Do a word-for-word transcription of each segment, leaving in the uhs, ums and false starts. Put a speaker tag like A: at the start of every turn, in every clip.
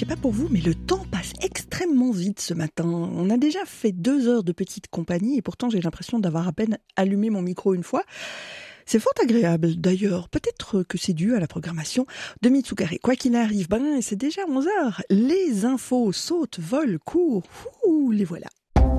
A: sais pas pour vous, mais le temps passe extrêmement vite ce matin. On a déjà fait deux heures de petite compagnie et pourtant j'ai l'impression d'avoir à peine allumé mon micro une fois. C'est fort agréable d'ailleurs. Peut-être que c'est dû à la programmation de Mitsukaré. Quoi qu'il arrive, ben c'est déjà onze heures. Les infos sautent, volent, courent. Ouh, les voilà.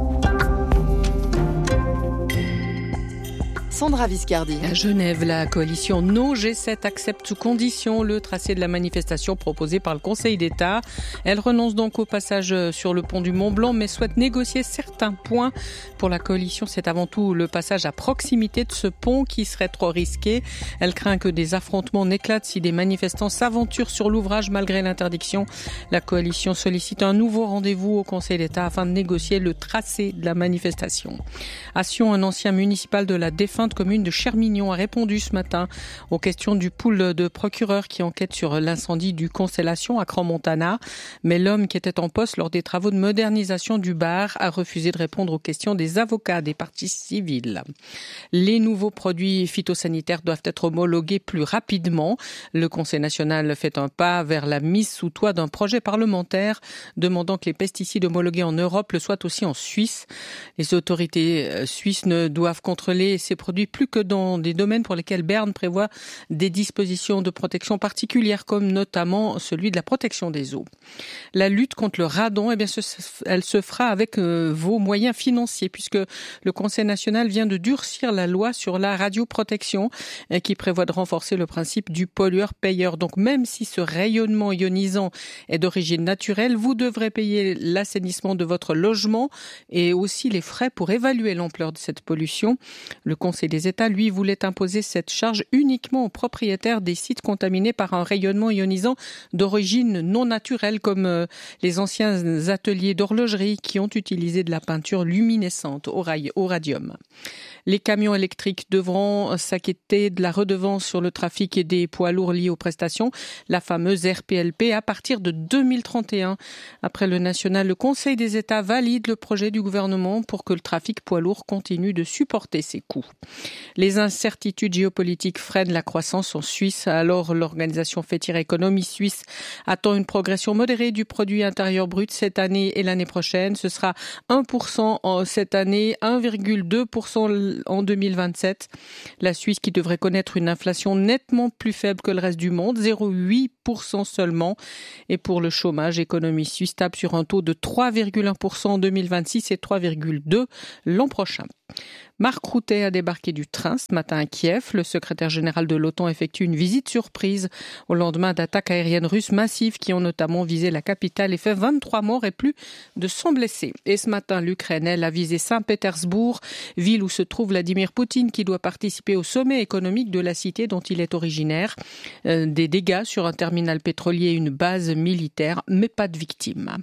B: Sandra Viscardi.
C: À Genève, la coalition No G sept accepte sous condition le tracé de la manifestation proposée par le Conseil d'État. Elle renonce donc au passage sur le pont du Mont-Blanc, mais souhaite négocier certains points. Pour la coalition, c'est avant tout le passage à proximité de ce pont qui serait trop risqué. Elle craint que des affrontements n'éclatent si des manifestants s'aventurent sur l'ouvrage malgré l'interdiction. La coalition sollicite un nouveau rendez-vous au Conseil d'État afin de négocier le tracé de la manifestation. À Sion, un ancien municipal de la défunte commune de Chermignon a répondu ce matin aux questions du pool de procureurs qui enquête sur l'incendie du Constellation à Crans-Montana. Mais l'homme qui était en poste lors des travaux de modernisation du bar a refusé de répondre aux questions des avocats des parties civiles. Les nouveaux produits phytosanitaires doivent être homologués plus rapidement. Le Conseil national fait un pas vers la mise sous toit d'un projet parlementaire demandant que les pesticides homologués en Europe le soient aussi en Suisse. Les autorités suisses ne doivent contrôler ces produits plus que dans des domaines pour lesquels Berne prévoit des dispositions de protection particulières, comme notamment celui de la protection des eaux. La lutte contre le radon, eh bien, elle se fera avec euh, vos moyens financiers, puisque le Conseil national vient de durcir la loi sur la radioprotection, euh, qui prévoit de renforcer le principe du pollueur-payeur. Donc, même si ce rayonnement ionisant est d'origine naturelle, vous devrez payer l'assainissement de votre logement et aussi les frais pour évaluer l'ampleur de cette pollution. Le Conseil des États, lui, voulait imposer cette charge uniquement aux propriétaires des sites contaminés par un rayonnement ionisant d'origine non naturelle, comme euh, les anciens ateliers d'horlogerie qui ont utilisé de la peinture luminescente au, ra- au radium. Les camions électriques devront s'acquitter de la redevance sur le trafic et des poids lourds liés aux prestations, la fameuse R P L P, à partir de deux mille trente et un. Après le national, le Conseil des États valide le projet du gouvernement pour que le trafic poids lourd continue de supporter ses coûts. Les incertitudes géopolitiques freinent la croissance en Suisse. Alors, l'organisation fêtière Économie Suisse attend une progression modérée du produit intérieur brut cette année et l'année prochaine. Ce sera un pour cent cette année, un virgule deux pour cent en deux mille vingt-sept. La Suisse qui devrait connaître une inflation nettement plus faible que le reste du monde, zéro virgule huit pour cent seulement. Et pour le chômage, Économie Suisse tape sur un taux de trois virgule un pour cent en deux mille vingt-six et trois virgule deux pour cent l'an prochain. Mark Rutte a débarqué du train ce matin à Kiev. Le secrétaire général de l'OTAN effectue une visite surprise au lendemain d'attaques aériennes russes massives qui ont notamment visé la capitale et fait vingt-trois morts et plus de cent blessés. Et ce matin, l'Ukraine, elle, a visé Saint-Pétersbourg, ville où se trouve Vladimir Poutine, qui doit participer au sommet économique de la cité dont il est originaire. Euh, des dégâts sur un terminal pétrolier et une base militaire, mais pas de victimes.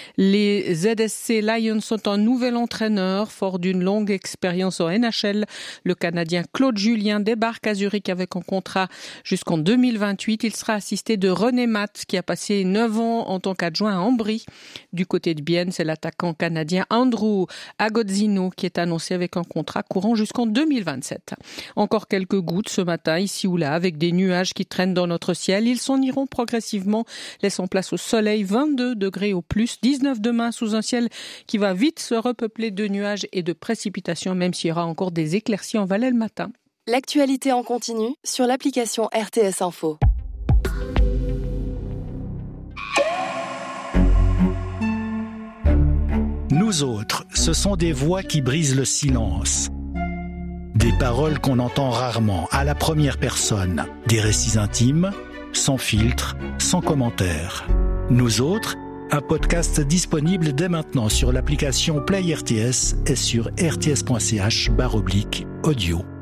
C: Les Z S C Lions sont un nouvel entraîneur, fort d'une longue expérience en N H L. Le Canadien Claude Julien débarque à Zurich avec un contrat jusqu'en deux mille vingt-huit. Il sera assisté de René Matt, qui a passé neuf ans en tant qu'adjoint à Ambry. Du côté de Bienne, c'est l'attaquant canadien Andrew Agozzino qui est annoncé avec un contrat courant jusqu'en deux mille vingt-sept. Encore quelques gouttes ce matin, ici ou là, avec des nuages qui traînent dans notre ciel. Ils s'en iront progressivement, laissant place au soleil. vingt-deux degrés au plus, dix-neuf demain sous un ciel qui va vite se repeupler de nuages et de précipitations, même s'il y aura encore des éclaircies en Valais le matin.
B: L'actualité en continu sur l'application R T S Info.
D: Nous autres, ce sont des voix qui brisent le silence. Des paroles qu'on entend rarement, à la première personne. Des récits intimes, sans filtre, sans commentaire. Nous autres, un podcast disponible dès maintenant sur l'application Play R T S et sur r t s point c h barre oblique audio.